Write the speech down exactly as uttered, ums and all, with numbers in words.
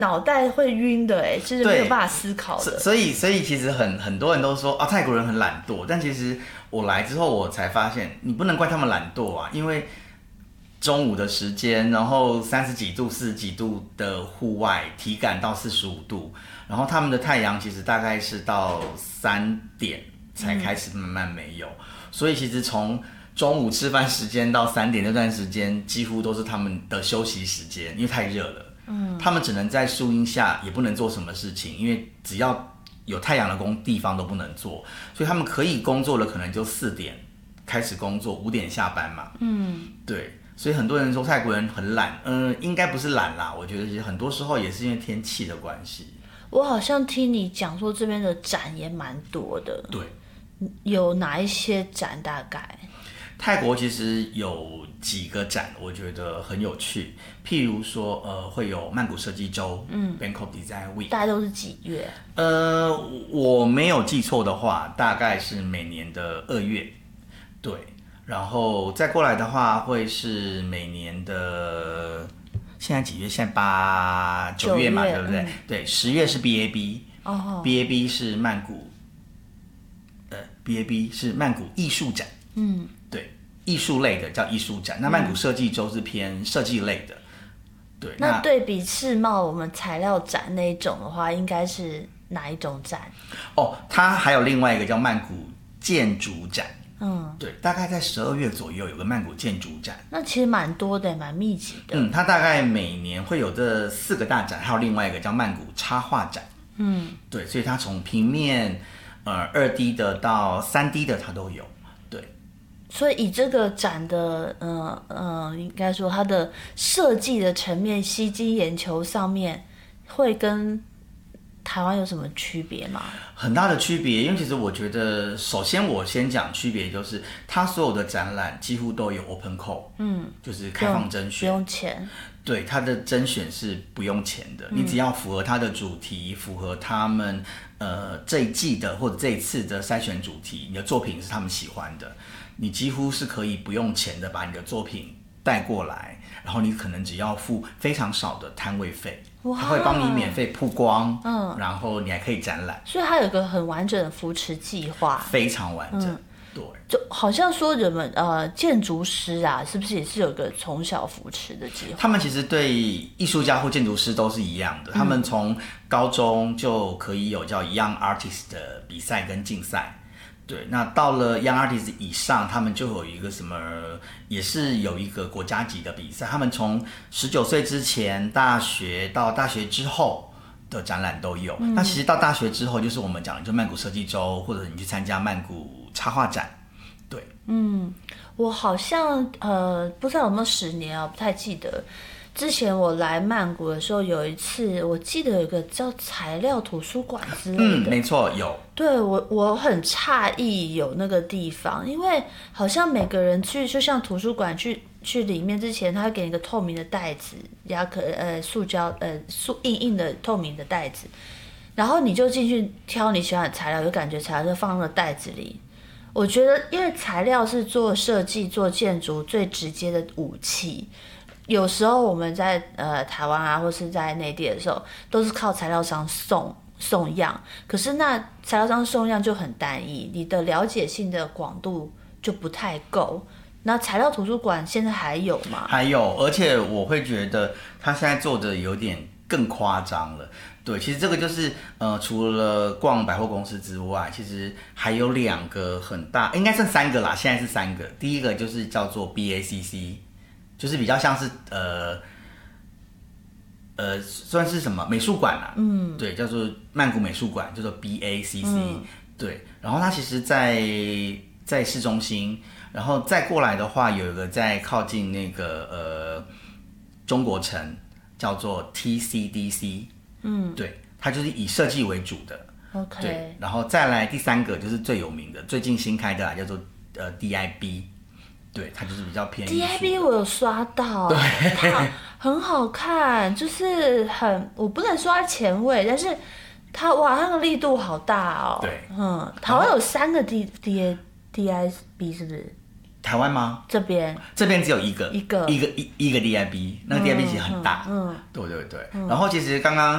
脑袋会晕的哎，就是没有办法思考的。 所以所以其实很很多人都说啊，泰国人很懒惰，但其实我来之后我才发现，你不能怪他们懒惰啊，因为中午的时间，然后三十几度、四十几度的户外，体感到四十五度，然后他们的太阳其实大概是到三点才开始慢慢没有，嗯、所以其实从中午吃饭时间到三点这段时间，几乎都是他们的休息时间，因为太热了。嗯，他们只能在树荫下，也不能做什么事情，因为只要有太阳的工地方都不能做，所以他们可以工作的可能就四点开始工作，五点下班嘛。嗯，对，所以很多人说泰国人很懒，嗯、呃，应该不是懒啦，我觉得其实很多时候也是因为天气的关系。 我好像听你讲说这边的展也蛮多的， 对， 有哪一些展大概？ 泰国其实有几个展，我觉得很有趣。譬如说，呃，会有曼谷设计周，嗯 ，Bangkok Design Week， 大概都是几月？ 呃，我没有记错的话，大概是每年的二月，对。然后再过来的话，会是每年的现在几月？现在八九月嘛，对不对？嗯、对，十月是 B A B， 哦 ，B A B 是曼谷，呃 ，B A B 是曼谷艺术展，嗯。艺术类的叫艺术展，那曼谷设计周是偏设计类的，对。 那对比世贸我们材料展那一种的话，应该是哪一种展？ 哦，它还有另外一个叫曼谷建筑展，嗯，对，大概在十二月左右有个曼谷建筑展， 那其实蛮多的，蛮密集的。 嗯，它大概每年会有这四个大展，还有另外一个叫曼谷插画展，嗯，对，所以它从平面、呃二 D 的到三 D 的它都有。 所以以这个展的，呃呃，应该说它的设计的层面吸睛眼球上面，会跟台湾有什么区别吗？ 很大的区别，因为其实我觉得，首先我先讲区别，就是它所有的展览几乎都有 open call， 嗯，就是开放甄选， 不用钱。 对，它的甄选是不用钱的，嗯、你只要符合它的主题，符合他们呃这一季的或者这一次的筛选主题，你的作品是他们喜欢的。你几乎是可以不用钱的把你的作品带过来，然后你可能只要付非常少的摊位费，他会帮你免费曝光，嗯，然后你还可以展览， 所以它有一个很完整的扶持计划， 非常完整，嗯、对， 就好像说人们呃建筑师啊，是不是也是有一个从小扶持的计划？ 他们其实对艺术家或建筑师都是一样的，嗯、他们从高中就可以有叫 Young Artist 的比赛跟竞赛。对，那到了 Young Artist 以上，他们就有一个什么，也是有一个国家级的比赛。他们从十九岁之前，大学到大学之后的展览都有。嗯、那其实到大学之后，就是我们讲的，就曼谷设计周，或者你去参加曼谷插画展。对， 嗯，我好像呃，不知道有没有十年啊，不太记得。之前我来曼谷的时候，有一次我记得有一个叫材料图书馆之类的， 嗯，没错，有。 对，我我很诧异有那个地方，因为好像每个人去，就像图书馆去去里面之前，他会给你一个透明的袋子，亚可呃塑胶呃塑硬硬的透明的袋子，然后你就进去挑你喜欢的材料，有感觉材料就放那个袋子里。我觉得，因为材料是做设计、做建筑最直接的武器。有时候我们在呃台湾啊，或是在内地的时候，都是靠材料商送送样。可是那材料商送样就很单一，你的了解性的广度就不太够。那材料图书馆现在还有吗？ 还有，而且我会觉得他现在做的有点更夸张了。对，其实这个就是呃，除了逛百货公司之外，其实还有两个很大，应该剩三个啦。现在是三个，第一个就是叫做 B A C C。就是比较像是呃呃算是什么美术馆啦，嗯，对，叫做曼谷美术馆，叫做 B A C C，嗯、对，然后它其实在在市中心，然后再过来的话，有一个在靠近那个呃中国城，叫做 T C D C， 嗯，对，它就是以设计为主的 ，OK， 对，然后再来第三个就是最有名的，最近新开的啦，叫做呃 D I B。对，它就是比较偏艺术的。 D I B 我有刷到， 对， 它很好看，就是很，我不能说它前卫，但是它哇，那个力度好大哦。 对， 嗯，台湾有三个 D D A D I B 是不是？ 台湾吗？ 这边这边只有一个， 一个一个一一个 D I B， 那个 D I B 其实很大。嗯，嗯对对对。嗯、然后其实刚刚